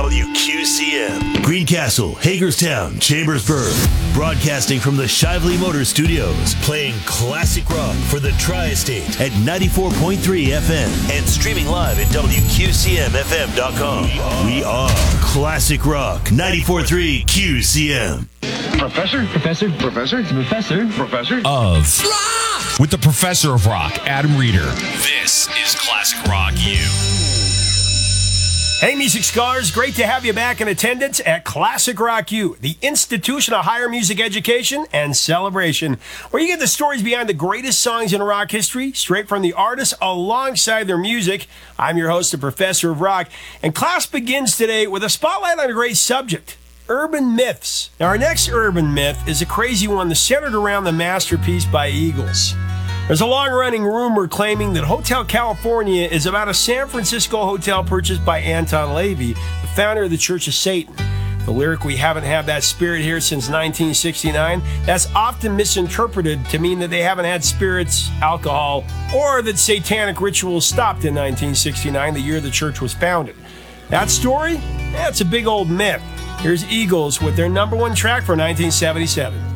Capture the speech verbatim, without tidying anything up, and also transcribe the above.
W Q C M. Greencastle, Hagerstown, Chambersburg. Broadcasting from the Shively Motor Studios. Playing classic rock for the Tri-State at ninety-four point three F M. And streaming live at W Q C M F M dot com. We are Classic Rock ninety-four point three Q C M. Professor? Professor? Professor? Professor? Professor? Of rock! With the Professor of Rock, Adam Reeder. This is Classic Rock U. Hey, music scholars, great to have you back in attendance at Classic Rock U, the institution of higher music education and celebration, where you get the stories behind the greatest songs in rock history, straight from the artists alongside their music. I'm your host, the Professor of Rock, and class begins today with a spotlight on a great subject. Urban myths. Now, our next urban myth is a crazy one that's centered around the masterpiece by Eagles. There's a long-running rumor claiming that Hotel California is about a San Francisco hotel purchased by Anton LaVey, the founder of the Church of Satan. The lyric, "We haven't had that spirit here since nineteen sixty-nine, that's often misinterpreted to mean that they haven't had spirits, alcohol, or that satanic rituals stopped in nineteen sixty-nine, the year the church was founded. That story? That's a big old myth. Here's Eagles with their number one track for nineteen seventy-seven.